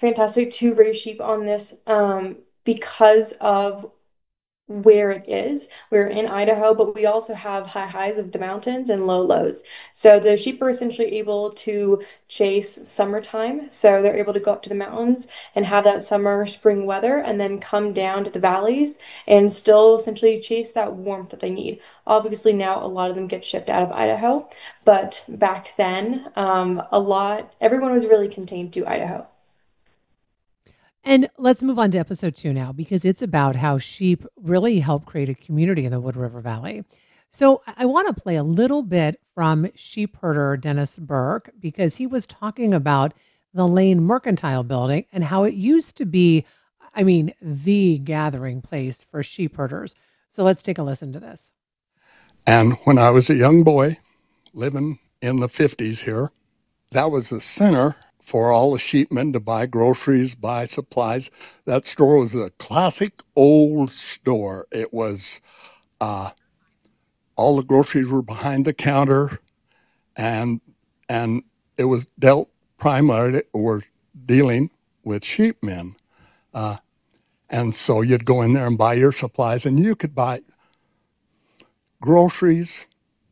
fantastic to raise sheep on this because of where it is. We're in Idaho, but we also have high highs of the mountains and low lows. So the sheep are essentially able to chase summertime. So they're able to go up to the mountains and have that summer, spring weather, and then come down to the valleys and still essentially chase that warmth that they need. Obviously, now a lot of them get shipped out of Idaho, but back then, everyone was really contained to Idaho. And let's move on to episode 2 now because it's about how sheep really help create a community in the Wood River Valley. So I want to play a little bit from sheep herder Dennis Burke because he was talking about the Lane Mercantile Building and how it used to be, I mean, the gathering place for sheep herders. So let's take a listen to this. And when I was a young boy living in the 50s here, that was the center for all the sheepmen to buy groceries, buy supplies. That store was a classic old store. It was uh, all the groceries were behind the counter, and and it was dealt primarily or dealing with sheepmen. Uh, and so you'd go in there and buy your supplies, and you could buy groceries,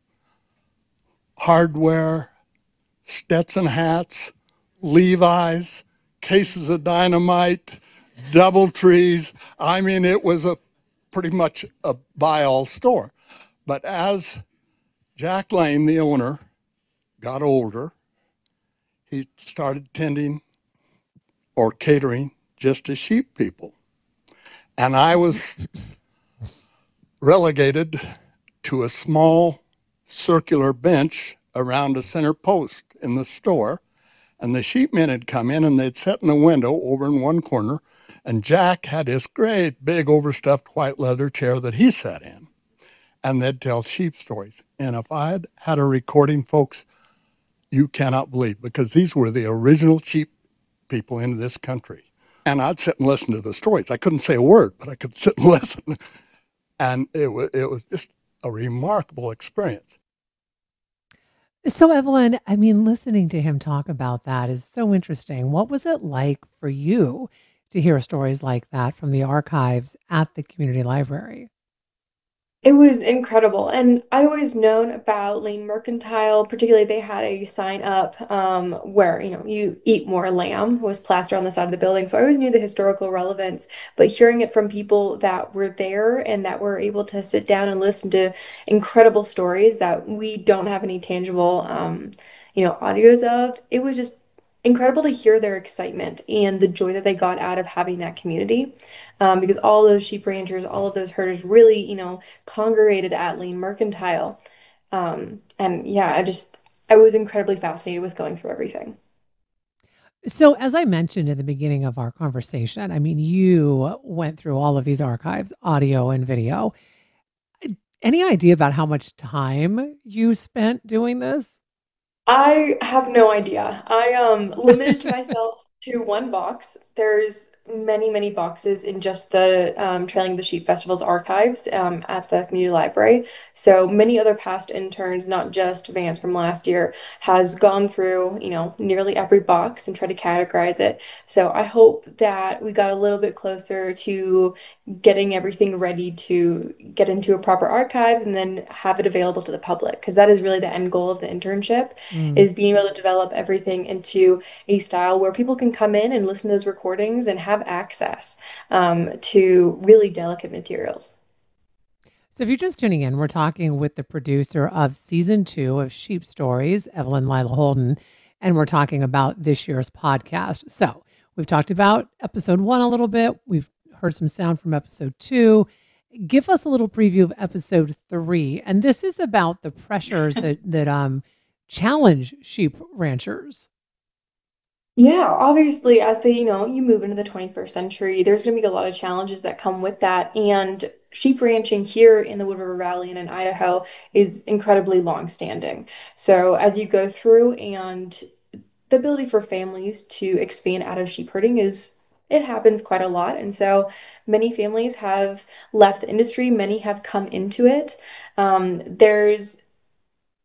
hardware, Stetson hats, Levi's, cases of dynamite, double trees. I mean, it was a pretty much a buy all store. But as Jack Lane, the owner, got older, he started tending or catering just to sheep people. And I was relegated to a small circular bench around a center post in the store. And the sheepmen had come in and they'd sit in the window over in one corner. And Jack had this great big overstuffed white leather chair that he sat in. And they'd tell sheep stories. And if I had a recording, folks, you cannot believe, because these were the original sheep people in this country. And I'd sit and listen to the stories. I couldn't say a word, but I could sit and listen. And it was just a remarkable experience. So, Evelyn, I mean, listening to him talk about that is so interesting. What was it like for you to hear stories like that from the archives at the community library? It was incredible. And I'd always known about Lane Mercantile, particularly they had a sign up where, you eat more lamb was plastered on the side of the building. So I always knew the historical relevance, but hearing it from people that were there and that were able to sit down and listen to incredible stories that we don't have any tangible, audios of, it was just incredible to hear their excitement and the joy that they got out of having that community. Because all those sheep ranchers, all of those herders really, congregated at Lane Mercantile. And yeah, I was incredibly fascinated with going through everything. So, as I mentioned in the beginning of our conversation, I mean, you went through all of these archives, audio and video. Any idea about how much time you spent doing this? I have no idea. I limited to myself to one box. There's many, many boxes in just the Trailing the Sheep Festival's archives at the community library. So many other past interns, not just Vance from last year, has gone through, nearly every box and tried to categorize it. So I hope that we got a little bit closer to getting everything ready to get into a proper archive and then have it available to the public, because that is really the end goal of the internship, Mm. is being able to develop everything into a style where people can come in and listen to those recordings and have access to really delicate materials. So, if you're just tuning in, we're talking with the producer of season 2 of Sheep Stories, Evelyn Lila Holden, and we're talking about this year's podcast. So, we've talked about episode 1 a little bit. We've heard some sound from episode 2. Give us a little preview of episode 3. And this is about the pressures that challenge sheep ranchers. Yeah, obviously, as you move into the 21st century, there's going to be a lot of challenges that come with that. And sheep ranching here in the Wood River Valley and in Idaho is incredibly long-standing. So as you go through, and the ability for families to expand out of sheep herding it happens quite a lot. And so many families have left the industry, many have come into it. There's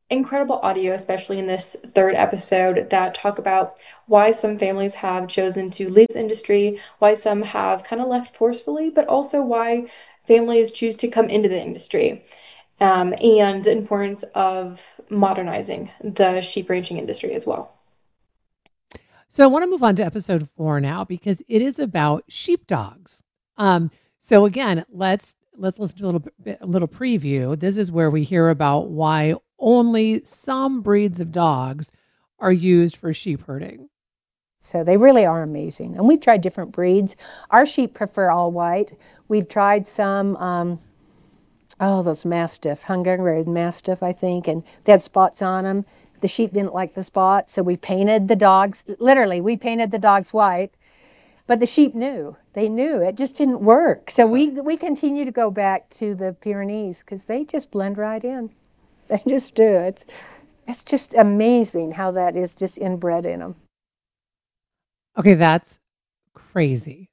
incredible audio, especially in this third episode, that talk about why some families have chosen to leave the industry, why some have kind of left forcefully, but also why families choose to come into the industry, and the importance of modernizing the sheep ranching industry as well. So I want to move on to episode 4 now because it is about sheepdogs. So again, let's listen to a little preview. This is where we hear about why only some breeds of dogs are used for sheep herding. So they really are amazing. And we've tried different breeds. Our sheep prefer all white. We've tried some, those Mastiff, Hungarian Mastiff, I think, and they had spots on them. The sheep didn't like the spots, so we painted the dogs. Literally, we painted the dogs white. But the sheep knew. They knew. It just didn't work. So we continue to go back to the Pyrenees because they just blend right in. They just do. It's just amazing how that is just inbred in them. Okay, that's crazy.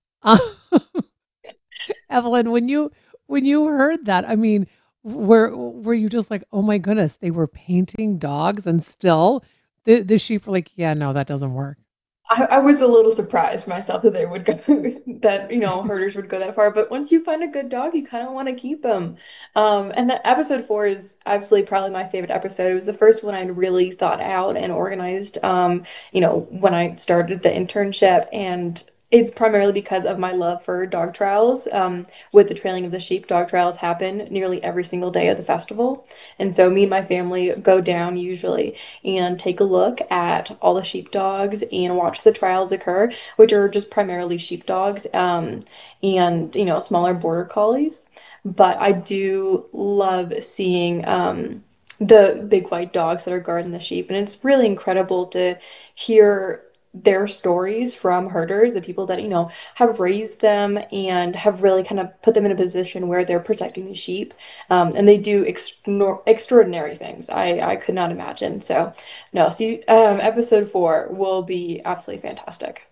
Evelyn, when you heard that, I mean, were you just like, oh my goodness, they were painting dogs and still the sheep were like, yeah, no, that doesn't work. I was a little surprised myself that they would go that herders would go that far. But once you find a good dog, you kind of want to keep them. And that episode 4 is absolutely probably my favorite episode. It was the first one I'd really thought out and organized. When I started the internship, and it's primarily because of my love for dog trials. With the trailing of the sheep, dog trials happen nearly every single day at the festival, and so me and my family go down usually and take a look at all the sheepdogs and watch the trials occur, which are just primarily sheepdogs, and smaller border collies. But I do love seeing the big white dogs that are guarding the sheep, and it's really incredible to hear their stories from herders, the people that have raised them and have really kind of put them in a position where they're protecting the sheep, and they do extraordinary things I could not imagine. So, no, see, episode 4 will be absolutely fantastic.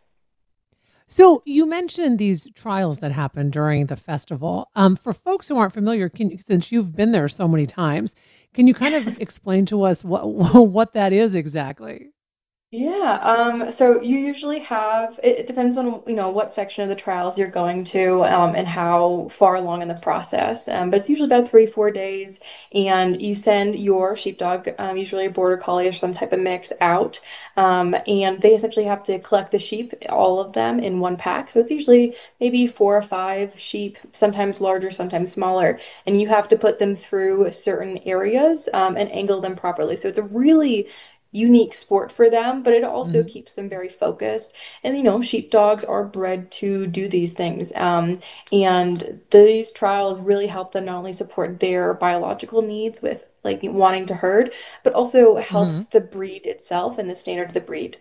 So you mentioned these trials that happen during the festival. For folks who aren't familiar, since you've been there so many times, can you kind of explain to us what what that is exactly? Yeah, so you usually have, it depends on, what section of the trials you're going to, and how far along in the process. But it's usually about 3, 4 days, and you send your sheepdog, usually a border collie or some type of mix out, and they essentially have to collect the sheep, all of them in one pack. So it's usually maybe 4 or 5 sheep, sometimes larger, sometimes smaller, and you have to put them through certain areas, and angle them properly. So it's a really unique sport for them, but it also Mhm. keeps them very focused. And sheepdogs are bred to do these things. And these trials really help them not only support their biological needs with like wanting to herd, but also helps Mhm. the breed itself and the standard of the breed,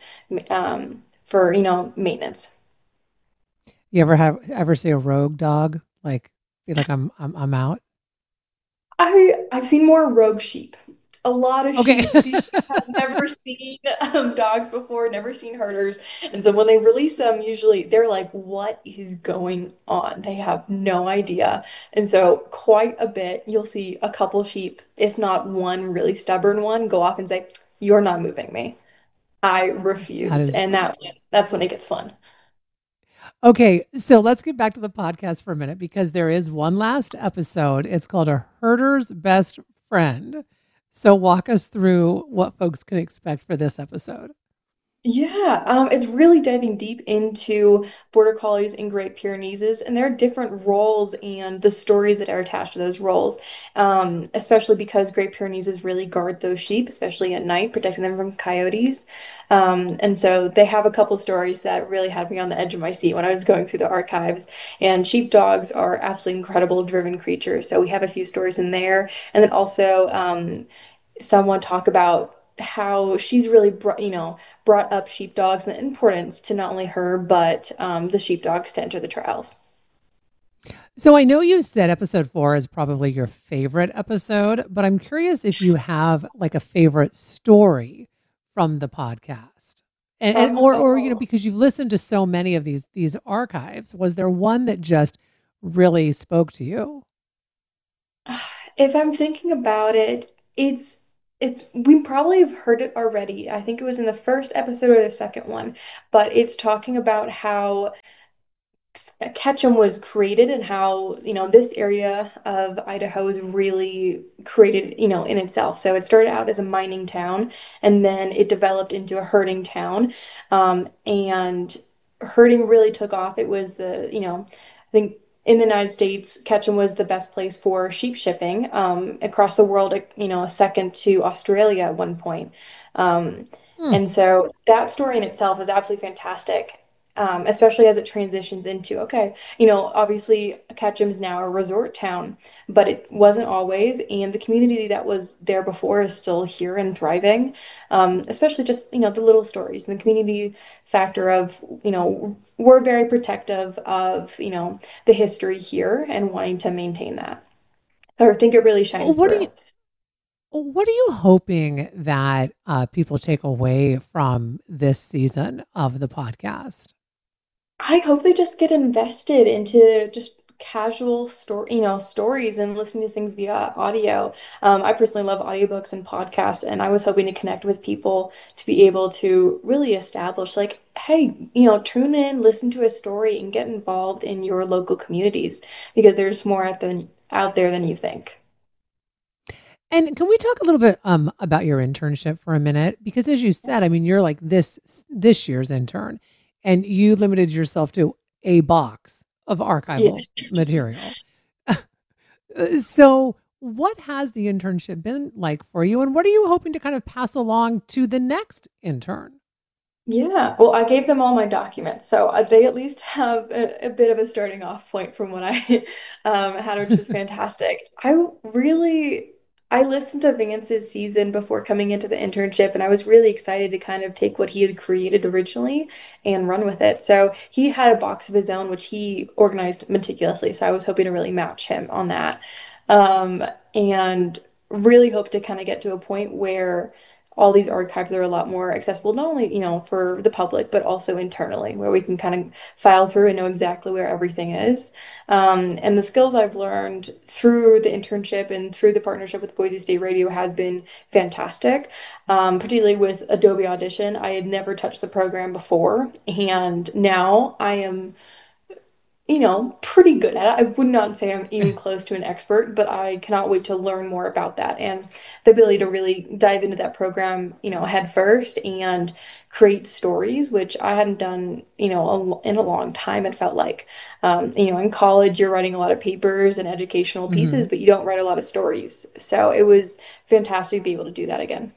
for maintenance. You ever see a rogue dog? Like feel like I'm out. I've seen more rogue sheep. A lot of Okay. sheep have never seen dogs before, never seen herders, and so when they release them, usually they're like, "What is going on?" They have no idea, and so quite a bit. You'll see a couple sheep, if not one really stubborn one, go off and say, "You're not moving me. I That refuse," is and that's when it gets fun. okay. So let's get back to the podcast for a minute because there is one last episode. It's called A Herder's Best Friend. So walk us through what folks can expect for this episode. Yeah, it's really diving deep into Border Collies and Great Pyrenees and their different roles and the stories that are attached to those roles. Especially because Great Pyrenees really guard those sheep, especially at night, protecting them from coyotes. And so they have a couple stories that really had me on the edge of my seat when I was going through the archives. And sheepdogs are absolutely incredible, driven creatures. So we have a few stories in there, and then also someone talk about how she's really brought up sheepdogs and the importance to not only her but the sheepdogs to enter the trials. So I know you said episode 4 is probably your favorite episode, but I'm curious if you have like a favorite story from the podcast. And or Oh, because you've listened to so many of these archives, was there one that just really spoke to you? if I'm thinking about it, it's we probably have heard it already. I think it was in the first episode or the second one, but it's talking about how Ketchum was created and how, this area of Idaho is really created, in itself. So it started out as a mining town and then it developed into a herding town. And herding really took off. It was I think in the United States, Ketchum was the best place for sheep shipping. Across the world, second to Australia at one point. Um, Hmm. and so that story in itself is absolutely fantastic, especially as it transitions into, okay, obviously Ketchum is now a resort town, but it wasn't always, and the community that was there before is still here and thriving, especially just, the little stories and the community factor of, we're very protective of, the history here and wanting to maintain that. So I think it really shines What are you through. what are you hoping that people take away from this season of the podcast? I hope they just get invested into just casual stories and listening to things via audio. I personally love audiobooks and podcasts, and I was hoping to connect with people to be able to really establish, like, hey, tune in, listen to a story, and get involved in your local communities because there's more out there than you think. And can we talk a little bit about your internship for a minute? Because as you said, I mean, you're like this year's intern, and you limited yourself to a box of archival Yes. material. So, what has the internship been like for you, and what are you hoping to kind of pass along to the next intern? Yeah, well, I gave them all my documents, so they at least have a bit of a starting off point from what I had, which was fantastic. I listened to Vance's season before coming into the internship, and I was really excited to kind of take what he had created originally and run with it. So he had a box of his own, which he organized meticulously. So I was hoping to really match him on that, and really hope to kind of get to a point where all these archives are a lot more accessible, not only, for the public, but also internally, where we can kind of file through and know exactly where everything is. And the skills I've learned through the internship and through the partnership with Boise State Radio has been fantastic, particularly with Adobe Audition. I had never touched the program before, and now I am pretty good at it. I would not say I'm even close to an expert, but I cannot wait to learn more about that and the ability to really dive into that program, head first and create stories, which I hadn't done, in a long time. It felt like, in college, you're writing a lot of papers and educational Hmm. pieces, but you don't write a lot of stories. So it was fantastic to be able to do that again.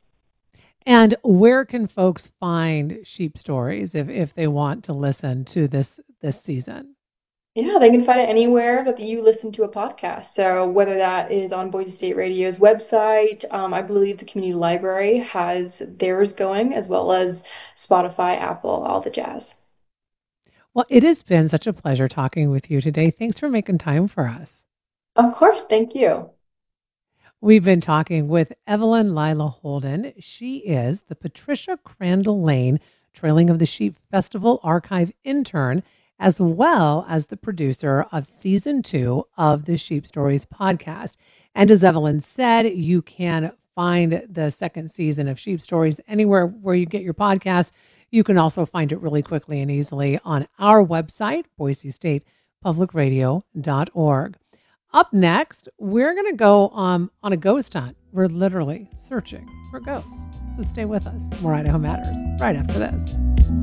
And where can folks find sheep stories if they want to listen to this season? Yeah, they can find it anywhere that you listen to a podcast. So whether that is on Boise State Radio's website, I believe the community library has theirs going, as well as Spotify, Apple, all the jazz. Well, it has been such a pleasure talking with you today. Thanks for making time for us. Of course, thank you. We've been talking with Evelyn Lila Holden. She is the Patricia Crandall Lane Trailing of the Sheep Festival Archive intern, as well as the producer of season 2 of the Sheep Stories podcast. And as Evelyn said, you can find the second season of Sheep Stories anywhere where you get your podcasts. You can also find it really quickly and easily on our website, boisestatepublicradio.org. Up next, we're going to go on a ghost hunt. We're literally searching for ghosts. So stay with us. More Idaho Matters right after this.